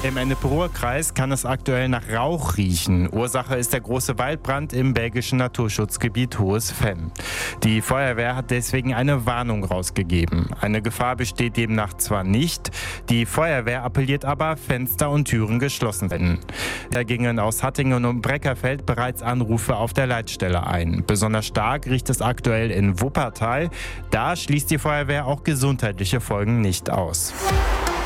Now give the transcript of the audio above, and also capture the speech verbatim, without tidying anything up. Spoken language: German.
Im Ennepe-Ruhr-Kreis kann es aktuell nach Rauch riechen. Ursache ist der große Waldbrand im belgischen Naturschutzgebiet Hohes Venn. Die Feuerwehr hat deswegen eine Warnung rausgegeben. Eine Gefahr besteht demnach zwar nicht, die Feuerwehr appelliert aber, Fenster und Türen geschlossen werden. Da gingen aus Hattingen und Breckerfeld bereits Anrufe auf der Leitstelle ein. Besonders stark riecht es aktuell in Wuppertal. Da schließt die Feuerwehr auch gesundheitliche Folgen nicht aus.